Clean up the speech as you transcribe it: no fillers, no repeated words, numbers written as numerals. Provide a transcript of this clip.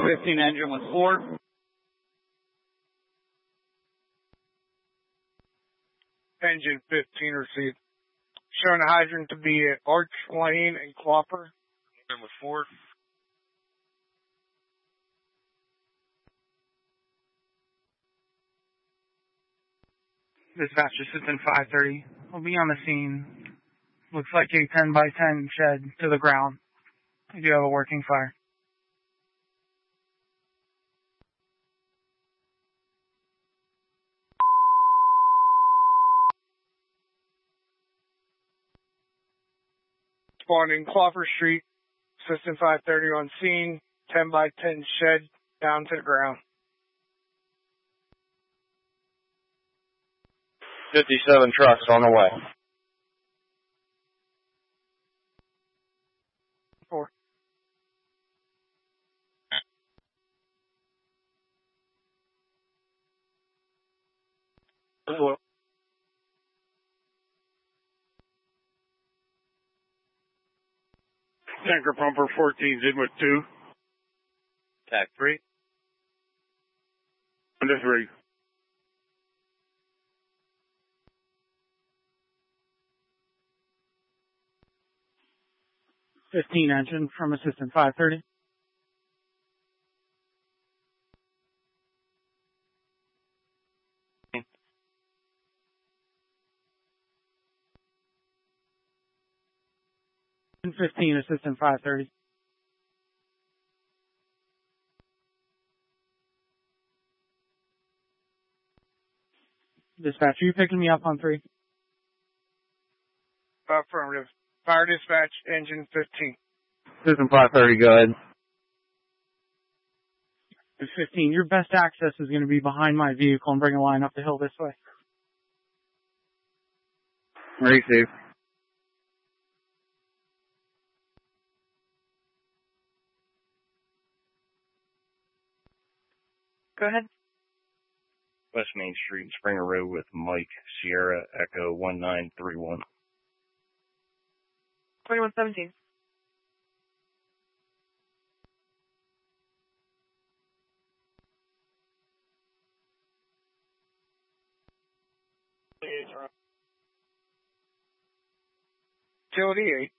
15 engine with 4. Engine 15 received. Showing the hydrant to be at Arch Lane and Clopper. And with 4. Dispatch Assistant 530 will be on the scene. Looks like a 10 by 10 shed to the ground. We do have a working fire. Responding Clopper Street, Assistant 530 on scene, 10 by 10 shed down to the ground. 57 trucks on the way. 4. Hello. Tanker pumper 14's in with 2. Tac 3. Under 3. Engine from Assistant 530. And 15 Assistant 530. Dispatch, are you picking me up on 3? Affirmative. Fire dispatch, engine 15. Assistant 530, go ahead. And 15, your best access is going to be behind my vehicle and bring a line up the hill this way. Receive. Go ahead. West Main Street, Springer Road with Mike, Sierra, Echo 1931. 2117. Utility 8.